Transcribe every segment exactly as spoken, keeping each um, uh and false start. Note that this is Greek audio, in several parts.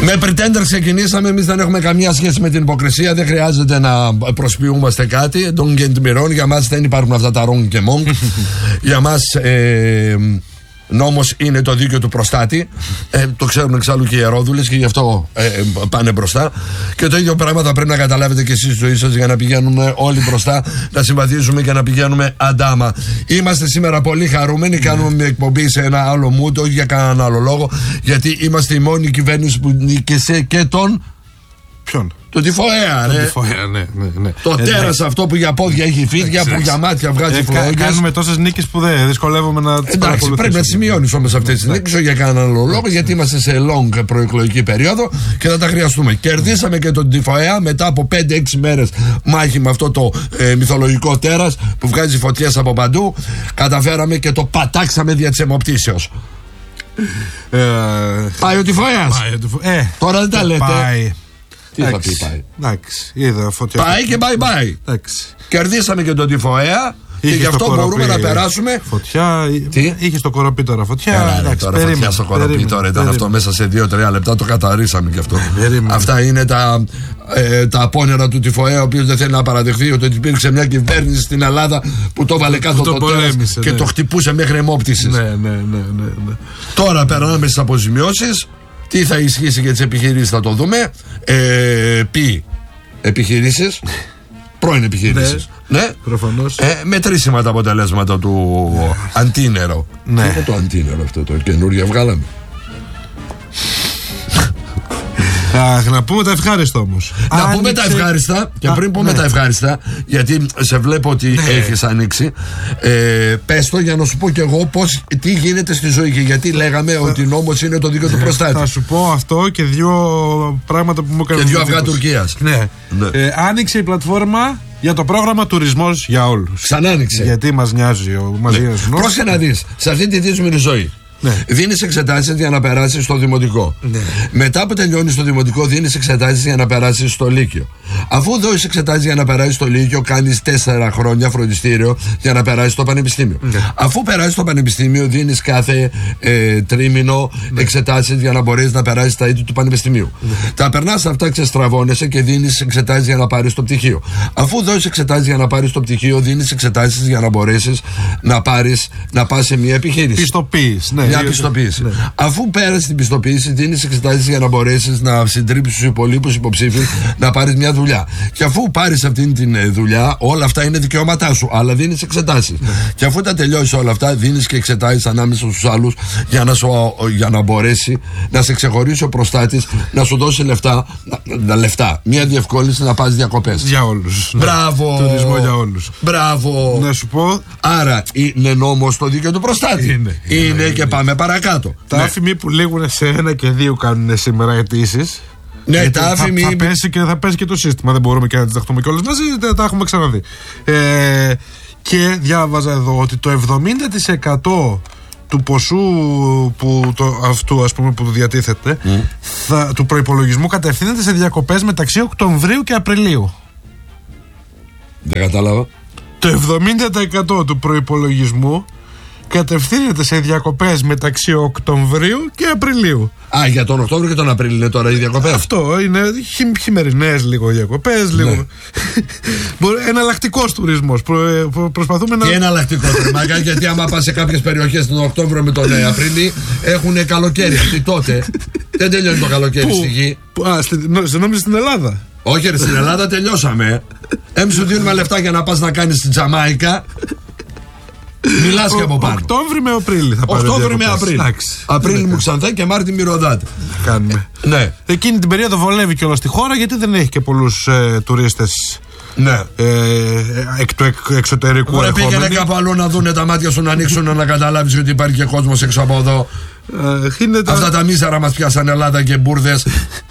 Με Pretender ξεκινήσαμε. Εμείς δεν έχουμε καμία σχέση με την υποκρισία. Δεν χρειάζεται να προσποιούμαστε κάτι. Don't get me wrong. Για μας δεν υπάρχουν αυτά τα wrong και monk. Για μας ε, νόμος είναι το δίκαιο του προστάτη. Ε, το ξέρουν εξάλλου και οι ιερόδουλες και γι' αυτό ε, πάνε μπροστά. Και το ίδιο πράγμα θα πρέπει να καταλάβετε και εσείς στη ζωή σας για να πηγαίνουμε όλοι μπροστά, να συμβαδίζουμε και να πηγαίνουμε αντάμα. Είμαστε σήμερα πολύ χαρούμενοι. Κάνουμε μια εκπομπή σε ένα άλλο mood, όχι για κανέναν άλλο λόγο. Γιατί είμαστε η μόνη κυβέρνηση που νίκησε και τον. Ποιον? Το τυφοέα, ρε. Τυφοέα, ναι, ναι, ναι. Το ε, τέρας ναι. Αυτό που για πόδια έχει φίδια, που για μάτια βγάζει φλόγες. Κάνουμε τόσες νίκες που δεν δυσκολεύομαι να τις παρακολουθήσουμε. Εντάξει, πρέπει να τις σημειώνεις όμως αυτές τις νίκες, όχι για κανέναν άλλο λόγο, γιατί είμαστε σε long προεκλογική περίοδο και θα τα χρειαστούμε. Κερδίσαμε και τον τυφοέα μετά από πέντε έξι μέρες μάχη με αυτό το ε, μυθολογικό τέρας που βγάζει φωτιές από παντού. Καταφέραμε και το πατάξαμε δια της αιμοπτήσεως. Ε, πάει ο τυφοέας. Ε, Τώρα δεν τα λέτε. Πάει. Τι θα πει πάει. Εντάξει, είδα φωτιά. Πάει και bye bye. Κερδίσαμε και τον τυφοέα και γι' αυτό κοροπή, μπορούμε να περάσουμε. Φωτιά. Τι? Είχε στο κοροπή τώρα φωτιά. Έλα, εντάξει, τώρα περίμενε, φωτιά στο κοροπή περίμενε, τώρα ήταν περίμενε. Αυτό μέσα σε δύο τρία λεπτά το καταρρίσαμε κι αυτό. Περίμενε. Αυτά είναι τα, ε, τα απόνερα του τυφοέα, ο οποίος δεν θέλει να παραδεχθεί ότι υπήρξε μια κυβέρνηση στην Ελλάδα που το βάλε κάτω το, το τέρας και ναι. Το χτυπούσε μέχρι αιμόπτησης. Ναι, ναι, ναι, ναι, ναι. Τώρα περνάμε στις αποζημιώσεις. Τι θα ισχύσει για τις επιχειρήσεις θα το δούμε. Ε, Π. Επιχειρήσεις. Πρώην επιχειρήσεις. Ναι, ναι. Προφανώς. Ε, μετρήσιμα τα αποτελέσματα του Αντίνερο. Ναι. Τι είναι το Αντίνερο αυτό το καινούργιο βγάλαμε. Αχ, να πούμε τα ευχάριστα όμως. Να Άνοιξε... πούμε τα ευχάριστα. Και Α, πριν πούμε ναι. τα ευχάριστα, γιατί σε βλέπω ότι ναι. έχεις ανοίξει. Ε, πες το για να σου πω κι εγώ πώς, τι γίνεται στη ζωή. Και γιατί λέγαμε θα... ότι νόμος είναι το δίκαιο του προστάτη. Θα σου πω αυτό και δύο πράγματα που μου έκαναν. Και δύο αυγά Τουρκίας. Ναι. ναι. Ε, άνοιξε η πλατφόρμα για το πρόγραμμα Τουρισμός για όλους. Ξανά άνοιξε. Γιατί μας νοιάζει ο μας ναι. Πρόσεχε να δεις, σε αυτή τη δύσκολη ζωή. Ναι. Δίνεις εξετάσεις για να περάσεις στο δημοτικό. Ναι. Μετά που τελειώνεις στο δημοτικό, δίνεις εξετάσεις για να περάσεις στο λύκειο. Αφού δώσεις εξετάσεις για να περάσεις στο λύκειο, κάνεις τέσσερα χρόνια φροντιστήριο για να περάσεις στο πανεπιστήμιο. Ναι. Αφού περάσεις στο πανεπιστήμιο, δίνεις κάθε ε, τρίμηνο ναι. εξετάσεις για να μπορέσεις να περάσεις τα είδη του πανεπιστημίου. Ναι. Τα περνάς αυτά, ξεστραβώνεσαι και δίνεις εξετάσεις για να πάρεις το πτυχίο. Αφού δώσεις εξετάσεις για να πάρεις το πτυχίο, δίνεις εξετάσεις για να μπορέσεις να πάρεις, να πας σε μια επιχείρηση. Πιστοποίηση. Ναι. Μια πιστοποίηση. Ναι. Αφού πέρασε την πιστοποίηση, δίνεις εξετάσεις για να μπορέσεις να συντρίψεις τους υπολείπους υποψήφιους να πάρεις μια δουλειά. Και αφού πάρεις αυτή την δουλειά, όλα αυτά είναι δικαιώματά σου, αλλά δίνεις εξετάσεις. Ναι. Και αφού τα τελειώσεις όλα αυτά, δίνεις και εξετάσεις ανάμεσα στους άλλους για να, σου, για να μπορέσει να σε ξεχωρίσει ο προστάτης, να σου δώσει λεφτά, να, λεφτά μια διευκόλυνση να πας διακοπές. Για όλους. Μπράβο. Ναι. Τουρισμό για όλους. Μπράβο. Να σου πω. Άρα είναι νόμος το δίκαιο του προστάτη. Είναι, είναι, είναι, είναι και είναι. Πάμε παρακάτω. Τα ναι. άφημοι που λέγουν σε ένα και δύο κάνουν σήμερα αιτήσεις. Ναι, τα άφημοι. Θα, θα, πέσει και, θα πέσει και το σύστημα. Δεν μπορούμε και να τις δεχτούμε κιόλας μαζί. Τα έχουμε ξαναδεί. Ε, και διάβαζα εδώ ότι το εβδομήντα τοις εκατό του ποσού που το, αυτού ας πούμε που διατίθεται mm. θα, του προϋπολογισμού κατευθύνεται σε διακοπές μεταξύ Οκτωβρίου και Απριλίου. Δεν κατάλαβα. Το εβδομήντα τοις εκατό του προϋπολογισμού κατευθύνεται σε διακοπές μεταξύ Οκτωβρίου και Απριλίου. Α, για τον Οκτώβριο και τον Απρίλιο είναι τώρα οι διακοπές. Αυτό είναι χει, χειμερινές λίγο διακοπές, λίγο. Ναι. Εναλλακτικός τουρισμός. Προ, προ, προσπαθούμε να. Τι εναλλακτικός τουρισμός, γιατί άμα πας σε κάποιες περιοχές τον Οκτώβριο με τον Απρίλιο έχουν καλοκαίρι. Τι τότε δεν τελειώνει το καλοκαίρι στη γη. Α, σε νόμιζα στην Ελλάδα. Όχι, ρε, στην Ελλάδα τελειώσαμε. Εμ σου δίνουμε λεφτά για να πας να κάνεις στην Τζαμάικα. Μιλάς και από πάνω. Οκτώβρη με Απρίλη θα πάρει. Οκτώβρη με Απρίλη. Απρίλη μου Ξανθέ και Μάρτι Μυρωδάτη. Κάνουμε. Ναι. Εκείνη την περίοδο βολεύει κιόλας τη χώρα γιατί δεν έχει και πολλούς ε, τουρίστες. Ναι. Ε, εκ του εκ, εξωτερικού ερχόμενοι. Ωραία, πήγαινε κάπου αλλού να δούνε τα μάτια σου να ανοίξουν να καταλάβεις ότι υπάρχει και κόσμος έξω από εδώ. Ε, τα... Αυτά τα μίζαρα μας πιάσαν Ελλάδα και μπουρδες.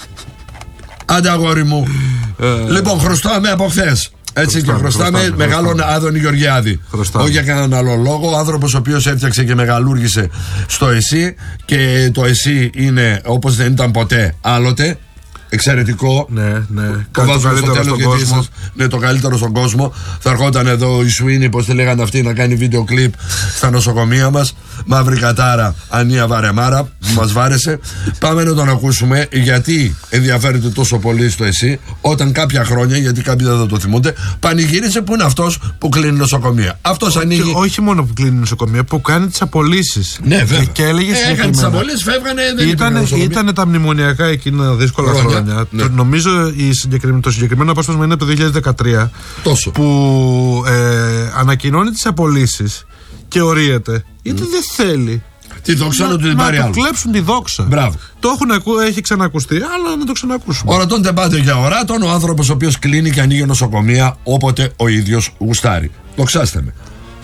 Άντε αγόρι μου. Ε, λοιπόν, χρωστάμε από χθες. Έτσι χρωστάμε, και χρωστάμε, χρωστάμε μεγάλον χρωστάμε. Άδωνη Γεωργιάδη. Όχι για κανέναν άλλο λόγο. Ο άνθρωπος ο οποίος έφτιαξε και μεγαλούργησε στο ΕΣΥ και το ΕΣΥ είναι όπως δεν ήταν ποτέ άλλοτε. εξαιρετικό. Ναι, ναι. Το βάζουμε στο τέλος γιατί είσαστε, ναι, το καλύτερο στον κόσμο. Θα ερχόταν εδώ η Σουίνι, πώς τη λέγανε αυτή, να κάνει βίντεο κλιπ στα νοσοκομεία μας. Μαύρη κατάρα, Ανία Βαρεμάρα, που μας βάρεσε. Πάμε να τον ακούσουμε, γιατί ενδιαφέρεται τόσο πολύ στο εσύ, όταν κάποια χρόνια, γιατί κάποιοι δεν θα το θυμούνται, πανηγύρισε που είναι αυτός που κλείνει νοσοκομεία. Αυτός ανοίγει. Και όχι μόνο που κλείνει νοσοκομεία, που κάνει τις απολύσεις. Ναι, βέβαια. Και έλεγε ε, έκανε τις απολύσεις, φεύγανε. Ήταν τα μνημονιακά εκείνα δύσκολα χρόνια. χρόνια. Ναι. Το, νομίζω η συγκεκριμένη, το συγκεκριμένο απόσπασμα είναι το δύο χιλιάδες δεκατρία. Τόσο. Που ε, ανακοινώνει τις απολύσεις και ορίεται. Γιατί mm. δεν θέλει. Τη δόξα να, να, να του κλέψουν τη δόξα. Μπράβο. Το έχουν ακού, έχει ξανακουστεί, αλλά να το ξανακούσουμε. Ορατών δεν πάτε για οράτων, ο άνθρωπος ο οποίος κλείνει και ανοίγει νοσοκομεία όποτε ο ίδιος γουστάρει. Δοξάστε με.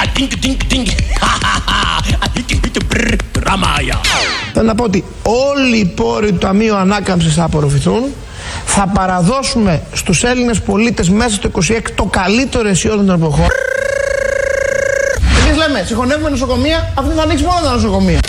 Θέλω να πω ότι όλοι οι πόροι του Ταμείου Ανάκαμψης θα απορροφηθούν. Θα παραδώσουμε στους Έλληνες πολίτες μέσα στο είκοσι έξι το καλύτερο αισιόδοξο των εποχών. Εμείς λέμε, συγχωνεύουμε νοσοκομεία, αυτή θα ανοίξει μόνο τα νοσοκομεία.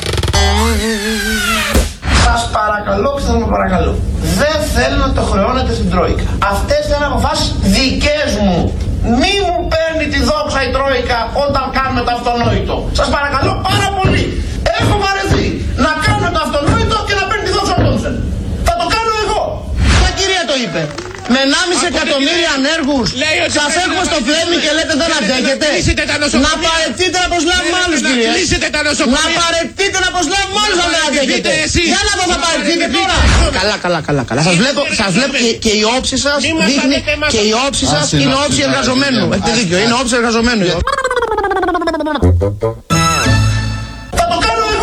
Σας παρακαλώ και θα με παρακαλώ. Δεν θέλω να το χρεώνετε στην Τρόικα. Αυτές είναι αποφάσεις δικές μου. Μη μου παίρνει τη δόξα η Τρόικα όταν κάνουμε το αυτονόητο. Σας παρακαλώ πάρα πολύ. Έχω βαρεθεί να κάνω το αυτονόητο και να παίρνει τη δόξα ο Τόμψεν. Θα το κάνω εγώ. Ποια κυρία το είπε? Με ενάμιση εκατομμύρια ανέργους σας έχουμε στο φλέμι και λέτε δεν αντέχετε. Να παρετείτε να προσλάβουμε άλλους, κυρία. Να παρετείτε να προσλάβουμε άλλους αν δεν αντέχετε. Για να δω θα παρετείτε τώρα. Καλά, καλά, καλά, καλά. Σας βλέπω, σας βλέπω και, και η όψη σας δείχνει και η όψη σας είναι όψη εργαζομένου. Έχετε δίκιο, είναι όψη εργαζομένου. Θα το κάνω εγώ.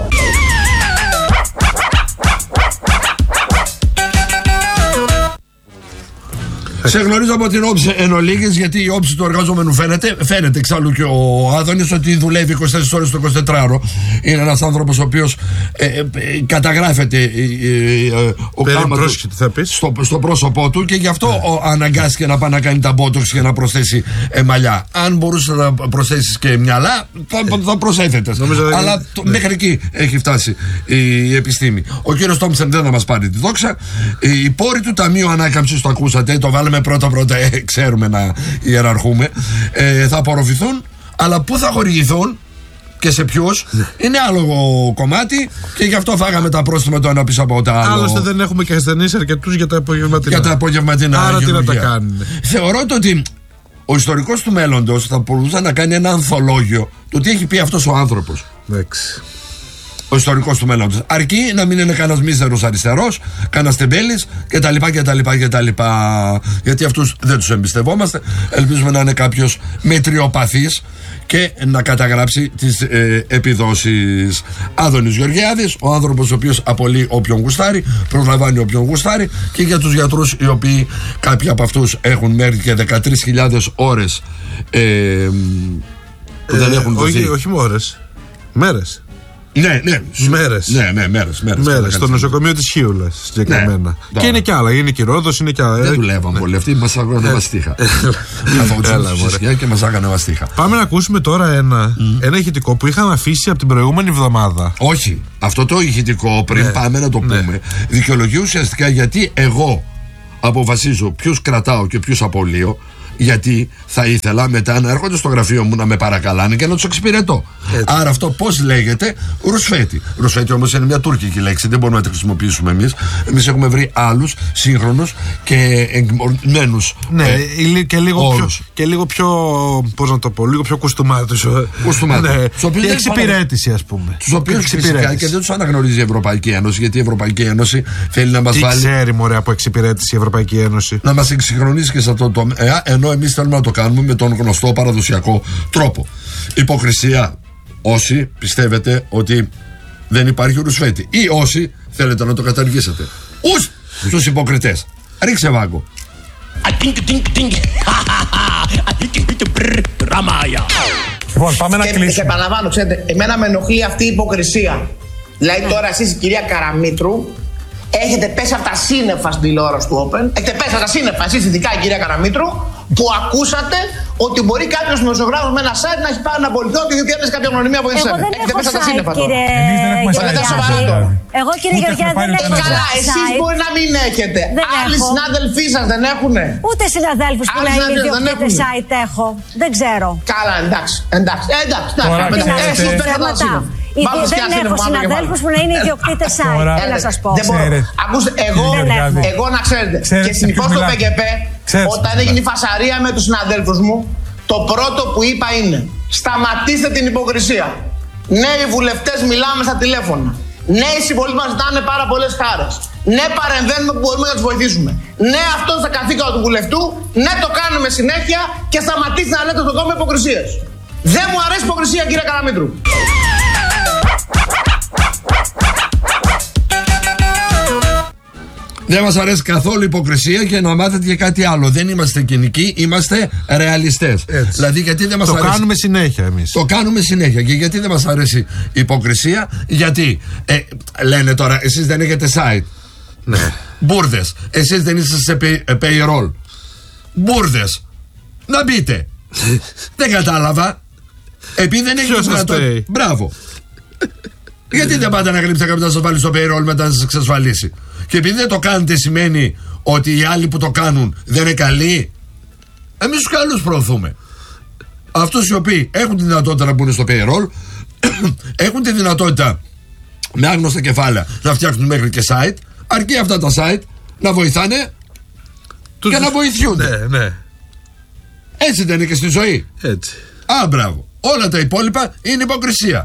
Σε γνωρίζω από την όψη εν ολίγης, γιατί η όψη του εργαζόμενου φαίνεται. Φαίνεται εξάλλου και ο Άδωνης ότι δουλεύει είκοσι τέσσερις ώρες το εικοσιτετράωρο. Είναι ένας άνθρωπος ο οποίος ε, ε, καταγράφεται ε, ε, ο κάμα του στο, στο πρόσωπό του και γι' αυτό yeah. ο, αναγκάστηκε να πάει να κάνει τα μπότοξ και να προσθέσει ε, μαλλιά. Αν μπορούσε να προσθέσεις και μυαλά, θα, θα προσέθετες. Αλλά yeah. το, μέχρι εκεί έχει φτάσει η επιστήμη. Ο κύριος Τόμψεν δεν θα μας πάρει τη δόξα. Οι πόροι του Ταμείου Ανάκαμψης, το ακούσατε, το βάλαμε πρώτα πρώτα, ε, ξέρουμε να ιεραρχούμε, ε, θα απορροφηθούν, αλλά πού θα χορηγηθούν και σε ποιους είναι άλλο κομμάτι και γι' αυτό φάγαμε τα πρόστιμα το ένα πίσω από τα άλλο. Άλλωστε δεν έχουμε και ασθενείς αρκετούς για τα απογευματινά. Για τα απογευματινά. Άρα τι να τα κάνουν. Θεωρώ ότι ο ιστορικός του μέλλοντος θα μπορούσε να κάνει ένα ανθολόγιο του τι έχει πει αυτός ο άνθρωπος. Εντάξει. Ο ιστορικός του μέλλοντος. Αρκεί να μην είναι κανένας μίζερος αριστερός, κανένας τεμπέλης κτλ. κτλ, κτλ. Γιατί αυτούς δεν τους εμπιστευόμαστε. Ελπίζουμε να είναι κάποιος μετριοπαθής και να καταγράψει τις ε, επιδόσεις. Άδωνης Γεωργιάδης, ο άνθρωπος ο οποίος απολύει όποιον γουστάρει, προλαμβάνει όποιον γουστάρει, και για τους γιατρούς οι οποίοι κάποιοι από αυτούς έχουν μέχρι και δεκατρείς χιλιάδες ώρες ε, που δεν έχουν δοθεί. Όχι, όχι ώρες, μέρες. Ναι, ναι. Μέρες. Ναι, ναι, μέρες. Μέρες, μέρες στο νοσοκομείο της Χίουλας συγκεκριμένα. Ναι, και είναι κι άλλα. Είναι και η Ρόδος, είναι κι άλλα. Δεν δουλεύαν πολύ. Αυτοί μας άγανε βαστίχα. Αφού και μας άγανε βαστίχα. Πάμε να ακούσουμε τώρα ένα, mm. ένα ηχητικό που είχαμε αφήσει από την προηγούμενη εβδομάδα. Όχι. Αυτό το ηχητικό, πριν ναι. πάμε να το πούμε, ναι. δικαιολογεί ουσιαστικά γιατί εγώ αποφασίζω ποιους κρατάω και ποιους απολύω. Γιατί θα ήθελα μετά να έρχονται στο γραφείο μου να με παρακαλάνε και να τους εξυπηρετώ. Έτσι. Άρα αυτό πώς λέγεται? Ρουσφέτη. Ρουσφέτη όμως είναι μια τουρκική λέξη, δεν μπορούμε να τη χρησιμοποιήσουμε εμείς. Εμείς έχουμε βρει άλλους σύγχρονους και εγκμονμένους. Ναι, ε, και, λίγο πιο, και λίγο πιο, πώς να το πω, λίγο πιο κουστούμάτους. Κουστούμάτους. Ναι, και εξυπηρέτηση, ας πούμε. Τους οποίους φυσικά και δεν τους αναγνωρίζει η Ευρωπαϊκή Ένωση, γιατί η Ευρωπαϊκή Ένωση θέλει να μας Τι βάλει. Τι ξέρει, μωρέ, από εξυπηρέτηση η Ευρωπαϊκή Ένωση? Να μας εξυγχρονίσει και σε αυτό το τομέα, ενώ εμείς θέλουμε να το κάνουμε με τον γνωστό παραδοσιακό τρόπο. Υποκρισία όσοι πιστεύετε ότι δεν υπάρχει ρουσφέτη, ή όσοι θέλετε να το καταργήσετε. Ους στους υποκριτές. Ρίξε βάγκο. Λοιπόν, πάμε να κλείσουμε. Και επαναλαμβάνω, ξέρετε, εμένα με ενοχλεί αυτή η υποκρισία. Δηλαδή τώρα εσείς, η κυρία Καραμήτρου, έχετε πέσει από τα σύννεφα στην τηλεόραση του Open. Έχετε πέσει από τα σύννεφα, εσείς ειδικά η κυρία Καραμήτρου, που ακούσατε ότι μπορεί κάποιο δημοσιογράφο με ένα site να έχει πάρει ένα πολιτικό και γιατί έδωσε κάποια γνωριμία βοήθησε. Εγώ δεν έχω site, κύριε Γεωργιάδη. Εγώ, κύριε Γεωργιάδη, δεν έχω site. Καλά, εσείς μπορεί να μην έχετε. Άλλοι συνάδελφοί σας δεν έχουνε. Ούτε συναδέλφους που να είναι ιδιοκτήτε site έχω. Δεν ξέρω. Καλά, εντάξει. Εντάξει, εντάξει. Εσείς δεν έχετε. Δεν έχω συναδέλφους που να είναι ιδιοκτήτε site. Έλα σας πω. Ακούστε, εγώ να ξέρετε. Και συνήθως στο πι κέι πι, όταν έγινε η φασαρία με τους συναδέλφους μου, το πρώτο που είπα είναι σταματήστε την υποκρισία. Ναι, οι βουλευτές μιλάμε στα τηλέφωνα. Ναι, οι συμπολίτες μας ζητάνε πάρα πολλές χάρες. Ναι, παρεμβαίνουμε που μπορούμε να τους βοηθήσουμε. Ναι, αυτό είναι τα καθήκοντα του βουλευτού. Ναι, το κάνουμε συνέχεια και σταματήστε να λέτε στον κόσμο υποκρισίες. Δεν μου αρέσει η υποκρισία, κύριε Καραμήτρου. Δεν μας αρέσει καθόλου η υποκρισία και να μάθετε και κάτι άλλο. Δεν είμαστε κοινικοί, είμαστε ρεαλιστές. Δηλαδή, γιατί δεν μας το αρέσει. Το κάνουμε συνέχεια εμείς. Το κάνουμε συνέχεια. Και γιατί δεν μας αρέσει η υποκρισία, γιατί ε, λένε τώρα, εσείς δεν έχετε site. Ναι. Μπούρδες. Εσείς δεν είστε σε pay, payroll. Μπούρδες. Να μπείτε. Δεν κατάλαβα. Επειδή δεν έχετε δυνατότητα. Μπράβο. Γιατί δεν πάτε να γλύψετε κάποιον να σας βάλει στο payroll μετά να σας εξασφαλίσει. Και επειδή δεν το κάνετε σημαίνει ότι οι άλλοι που το κάνουν δεν είναι καλοί. Εμείς τους καλούς προωθούμε. Αυτούς οι οποίοι έχουν τη δυνατότητα να μπουν στο payroll, έχουν τη δυνατότητα με άγνωστα κεφάλαια να φτιάξουν μέχρι και site, αρκεί αυτά τα site να βοηθάνε τους... και να βοηθιούνται. Ναι, ναι. Έτσι δεν είναι και στη ζωή. Έτσι. Α, μπράβο. Όλα τα υπόλοιπα είναι υποκρισία.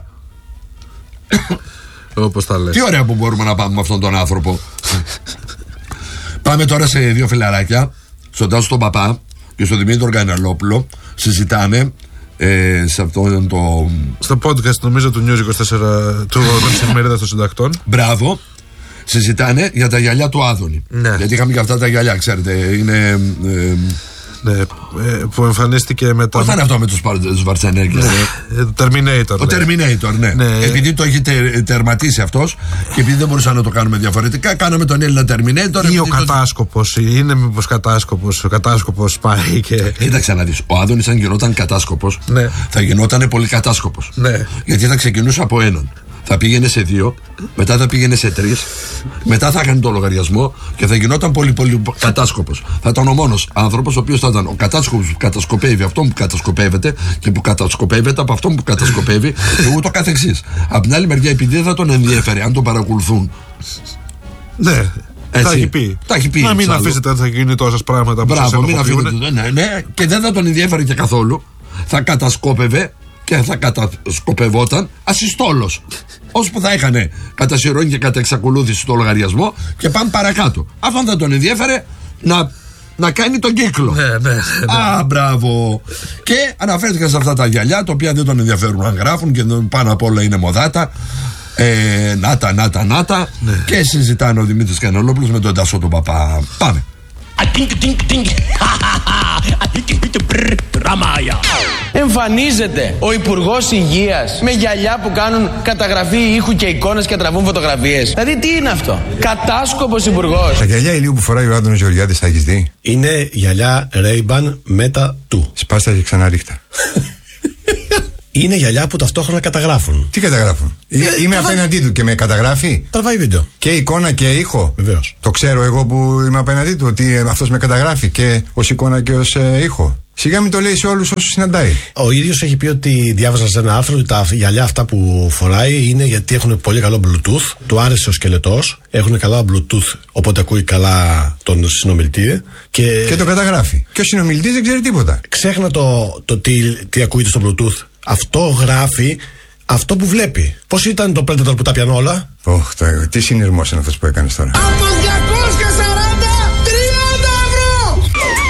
Όπως τα λες. Τι ωραία που μπορούμε να πάμε με αυτόν τον άνθρωπο. Πάμε τώρα σε δύο φιλαράκια, στον Τάσο τον Παπά και στον Δημήτρη Κανελόπουλο. Συζητάνε ε, σε αυτόν το... στο podcast νομίζω του News είκοσι τέσσερα του Εφημερίδας των Συντακτών. Μπράβο. Συζητάνε για τα γυαλιά του Άδωνη. Ναι. Γιατί είχαμε και αυτά τα γυαλιά, ξέρετε. Είναι... Ε, ναι, ε, που εμφανίστηκε με τα... Πώς ήταν αυτό με τους Βαρτσενέγκες? Ναι, το Terminator. Ο ναι. Terminator, ναι. ναι. Επειδή το έχει τε, τερματίσει αυτός και επειδή δεν μπορούσαν να το κάνουμε διαφορετικά, κάναμε τον Έλληνα Terminator. Ή ο κατάσκοπος, το... είναι μήπως κατάσκοπος, ο κατάσκοπος πάει και... Κοίταξε να δεις, ο Άδωνης αν γινόταν κατάσκοπος, ναι. θα γινόταν πολύ κατάσκοπος. Ναι. Γιατί θα ξεκινούσε από έναν. Θα πήγαινε σε δύο, μετά θα πήγαινε σε τρεις, μετά θα έκανε το λογαριασμό και θα γινόταν πολύ πολύ κατάσκοπος. Θα ήταν ο μόνος άνθρωπος ο οποίος θα ήταν ο κατάσκοπος που κατασκοπεύει αυτόν που κατασκοπεύεται και που κατασκοπεύεται από αυτόν που κατασκοπεύει και ούτω καθεξής. Απ' την άλλη μεριά, επειδή δεν θα τον ενδιέφερε αν τον παρακολουθούν. Ναι. Έτσι. Τα έχει πει. Τα έχει πει. Να μην αφήσετε αν θα γίνει τόσες πράγματα που σας ενοχοποιούν. Ναι, ναι, και δεν θα τον ενδιέφερε και καθόλου. Θα κατασκόπευε και θα κατασκοπευόταν ασυστόλος. Ώσπου θα είχαν κατά σειρών και κατά εξακολούθηση το λογαριασμό και πάμε παρακάτω. Αυτόν θα τον ενδιέφερε να, να κάνει τον κύκλο. Ναι, ναι, ναι. Α, μπράβο. Και αναφέρθηκα σε αυτά τα γυαλιά, τα οποία δεν τον ενδιαφέρουν αν γράφουν και πάνω απ' όλα είναι μοδάτα. Ε, νάτα, νάτα, νάτα. Ναι. Και συζητάνε ο Δημήτρης Κανελόπουλος με τον Τάσο τον Παπά. Πάμε. Εμφανίζεται ο Υπουργός Υγείας με γυαλιά που κάνουν καταγραφή ήχου και εικόνες και τραβούν φωτογραφίες. Δηλαδή τι είναι αυτό? Κατάσκοπος υπουργός. Τα γυαλιά ηλίου που φοράει ο Άδωνος Γεωργιάδης τα έχεις δει? Είναι γυαλιά Ray-Ban Meta δύο. Σπάστα και ξαναρίχτα. Είναι γυαλιά που ταυτόχρονα καταγράφουν. Τι καταγράφουν? Ε, είμαι τραβάει... απέναντί του και με καταγράφει. Τραβάει βίντεο. Και εικόνα και ήχο. Βεβαίως. Το ξέρω εγώ που είμαι απέναντί του ότι αυτός με καταγράφει και ως εικόνα και ως ε, ήχο. Σιγά μην το λέει σε όλους όσους συναντάει. Ο ίδιος έχει πει ότι διάβαζα σε ένα άρθρο ότι τα γυαλιά αυτά που φοράει είναι γιατί έχουν πολύ καλό Bluetooth. Του άρεσε ο σκελετός. Έχουν καλά Bluetooth, οπότε ακούει καλά τον συνομιλητή. Και, και το καταγράφει. Και ο συνομιλητής δεν ξέρει τίποτα. Ξέχνα το, το τι, τι ακούγεται στο Bluetooth. Αυτό γράφει αυτό που βλέπει. Πώς ήταν το Predator που τα πιανώ όλα? Ωχ, oh, τι συνειρμός είναι αυτός που έκανες τώρα. Από διακόσια σαράντα τριάντα ευρώ!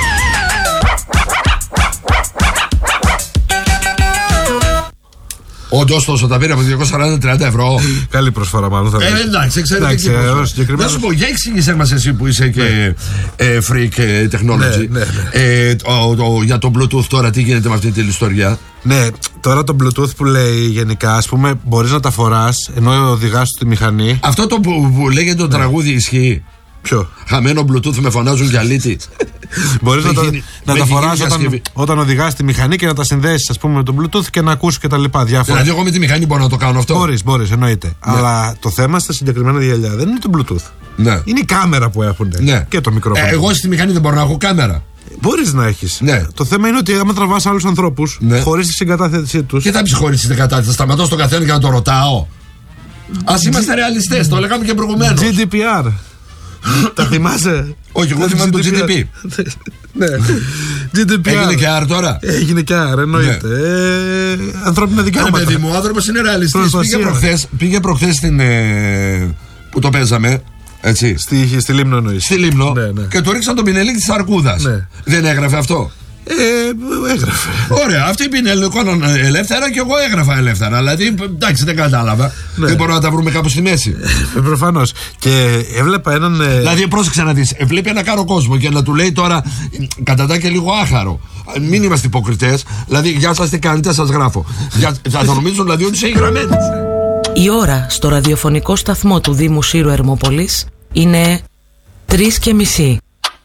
Όντως τόσο τα πήρε από διακόσια σαράντα τριάντα ευρώ. Καλή προσφορά, μάλλον θα ε, εντάξει, εξαιρετική προσφορά. Να σου πω, για εξήγησέ μας εσύ που είσαι και ε, freak ε, technology. Ναι, ναι, ναι. Ε, το, το, για το Bluetooth τώρα, τι γίνεται με αυτή την ιστορία? Ναι, τώρα το Bluetooth που λέει γενικά, ας πούμε, μπορείς να τα φοράς ενώ οδηγάς τη μηχανή. Αυτό το που, που λέγεται το ναι. τραγούδι ισχύει? Ποιο? Χαμένο Bluetooth με φωνάζουν κι αλήτη. Μπορείς να, γίνει, να τα φοράς όταν, όταν οδηγάς τη μηχανή και να τα συνδέσεις, ας πούμε, με το Bluetooth και να ακούσεις και τα λοιπά. Διάφορα. Δηλαδή, εγώ με τη μηχανή μπορώ να το κάνω αυτό. Μπορείς, μπορείς, εννοείται. Ναι. Αλλά το θέμα στα συγκεκριμένα γυαλιά δεν είναι το Bluetooth. Ναι. Είναι η κάμερα που έχουν. Ναι. Και το μικρόφωνο. Ε, εγώ στη μηχανή δεν μπορώ να έχω κάμερα. Μπορείς να έχεις. Ναι. Το θέμα είναι ότι άμα τραβάς άλλους ανθρώπους, ναι, χωρίς τη συγκατάθεσή τους. Και θα πεις χωρίς τη συγκατάθεση, θα σταματώ στον καθένα και να το ρωτάω. Ας είμαστε ρεαλιστές, το λέγαμε και προηγουμένως. τζι ντι πι αρ. Τα θυμάσαι? Όχι, εγώ θυμάμαι το τζι ντι πι. Ναι. τζι ντι πι αρ. Έγινε και αρ τώρα. Έγινε και αρ, εννοείται. Ανθρώπινα δικαιώματα. Ένα παιδί μου, ο άνθρωπος είναι ρεαλιστής. Πήγε προχθές στην. Που το παίζαμε. Έτσι. Στη, στη Λίμνο εννοείς. Στη Λίμνο. Ναι, ναι. Και το ρίξαν το πινελίκι της Αρκούδας. Ναι. Δεν έγραφε αυτό? Ε, έγραφε. Ωραία, αυτοί πινελικώναν ελεύθερα και εγώ έγραφα ελεύθερα. Δηλαδή, εντάξει, δεν κατάλαβα. Ναι. Δεν μπορούμε να τα βρούμε κάπου στη μέση. Ε, προφανώς. Και έβλεπα έναν. Ε... Δηλαδή, πρόσεξε να δεις. Βλέπει ένα κάρο κόσμο και να του λέει τώρα, κατατά και λίγο άχαρο. Μην είμαστε υποκριτές. Δηλαδή, γεια σας, τι κάνετε, σας γράφω. Θα νομίζουν δηλαδή ότι είσαι γραμμένοι. Η ώρα στο ραδιοφωνικό σταθμό του Δήμου Σύρου Ερμόπολης είναι τρεις και μισή.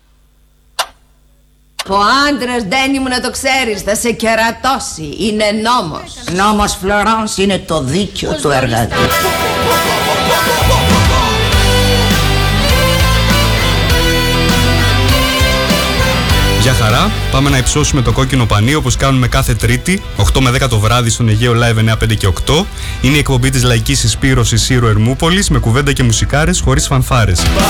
Ο άντρας, Ντένι μου, να το ξέρεις, θα σε κερατώσει. Είναι νόμος. Νόμος, Φλωράνς, είναι το δίκαιο του εργάτη. Γεια χαρά, πάμε να υψώσουμε το κόκκινο πανί όπως κάνουμε κάθε Τρίτη, οκτώ με δέκα το βράδυ στον Αιγαίο Live εννιά πέντε και οκτώ. Είναι η εκπομπή της λαϊκής συσπήρωσης Σύρου Ερμούπολης με κουβέντα και μουσικάρες χωρίς φανφάρες.